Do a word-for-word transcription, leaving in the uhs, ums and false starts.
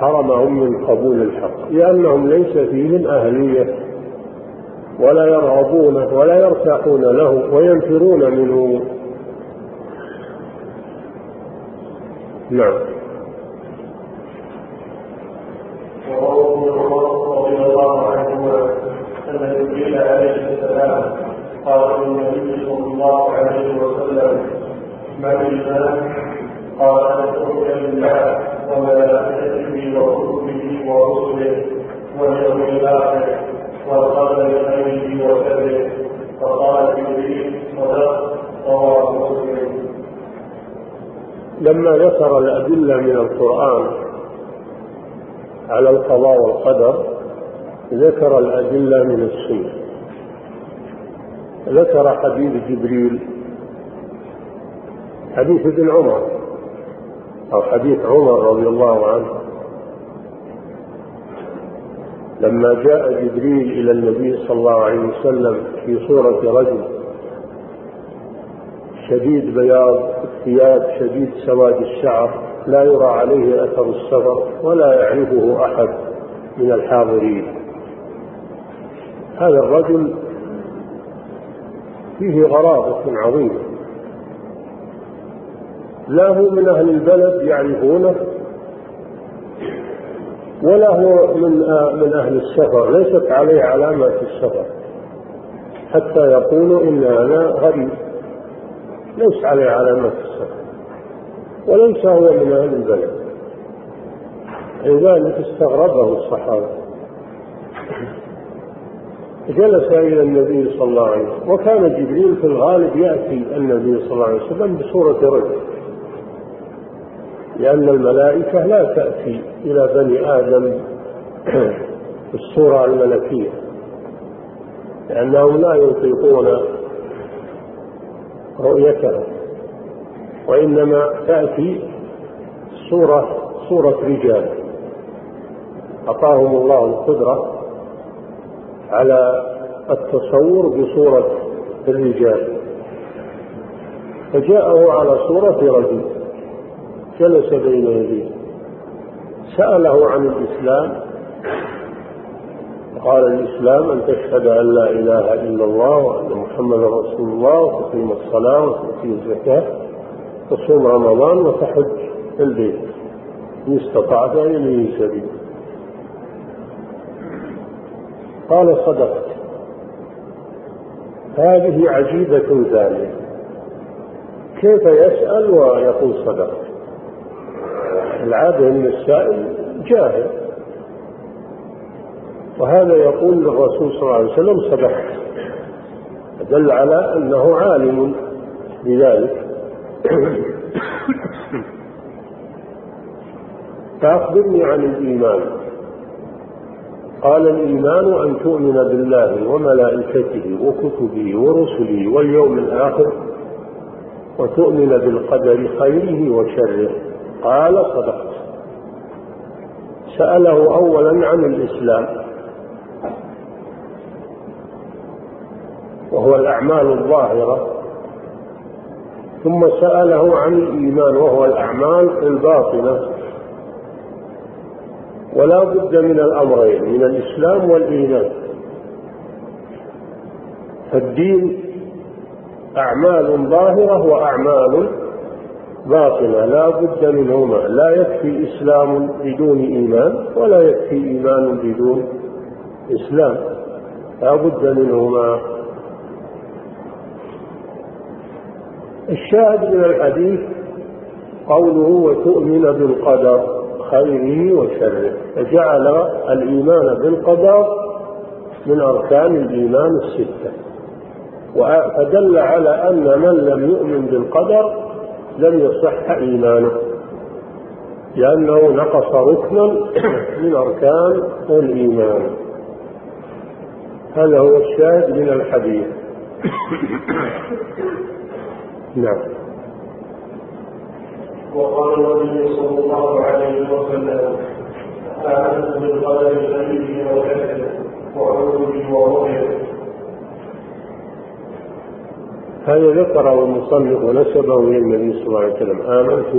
حرمهم من قبول الحق، لأنهم ليس فيهم أهلية ولا يرغبون ولا يرتاحون له وينفرون منه. نعم. رضي الله عنهما أن جبريل عليه السلام قال للنبي صلى الله عليه وسلم: ما الإيمان؟ قال: أن تؤمن بالله وملائكته وكتبه ورسله واليوم الآخر والقدر خيره وشره. فقال جبريل: صدقت. رواه مسلم. لما ذكر الأدلة من القرآن على القضاء والقدر ذكر الأدلة من السنة. ذكر حديث جبريل، حديث ابن عمر أو حديث عمر رضي الله عنه لما جاء جبريل إلى النبي صلى الله عليه وسلم في صورة رجل شديد بياض الثياب شديد سواد الشعر لا يرى عليه أثر السفر ولا يعرفه أحد من الحاضرين. هذا الرجل فيه غرابة عظيمة، لا هو من أهل البلد يعرفونه ولا هو من من أهل السفر، ليست عليه علامات السفر حتى يقولوا إن هذا غريب، ليس عليه علامات السفر وليس هو من أهل البلد، لذلك استغربه الصحابة. جلس إلى النبي صلى الله عليه وسلم، وكان جبريل في الغالب يأتي النبي صلى الله عليه وسلم بصورة رجل، لأن الملائكة لا تأتي إلى بني آدم بالصورة الملكية، لأنهم لا يطيقون رؤيتها، وإنما تأتي صورة صورة رجال أعطاهم الله القدرة على التصور بصورة الرجال، فجاءه على صورة رجل جلس بين يديه، سأله عن الإسلام، قال: الإسلام أن تشهد أن لا إله إلا الله وأن محمدا رسول الله وتقيم الصلاة وتؤتي الزكاة وتصوم رمضان وتحج البيت إن استطعت إليه سبيلا. قال: صدقت. هذه عجيبة ثانية، كيف يسأل ويقول صدقت؟ العادة أن السائل جاهل، وهذا يقول للرسول صلى الله عليه وسلم: صدقت، دل على أنه عالم بذلك. فأخبرني عن الإيمان. قال: الإيمان أن تؤمن بالله وملائكته وكتبه ورسله واليوم الآخر وتؤمن بالقدر خيره وشره. قال: صدقت. سأله أولا عن الإسلام وهو الأعمال الظاهرة، ثم سأله عن الإيمان وهو الأعمال الباطنة، ولا بد من الأمرين، من الإسلام والإيمان. فالدين أعمال ظاهرة وأعمال باطنة لا بد منهما، لا يكفي إسلام بدون إيمان ولا يكفي إيمان بدون إسلام، لا بد منهما. الشاهد من الحديث قوله: وتؤمن بالقدر خيره وشره، فجعل الإيمان بالقدر من أركان الإيمان الستة، فدل على أن من لم يؤمن بالقدر لم يصح إيمانه، لأنه نقص ركنا من أركان الإيمان. هذا هو الشاهد من الحديث. نعم. وقال النبي صلى الله عليه وسلم: آمنت بالقدر خيره وشره وعلوه ورؤيه. هذا ذكره المصنف ونسبه إلى النبي صلى الله عليه وسلم: آمنت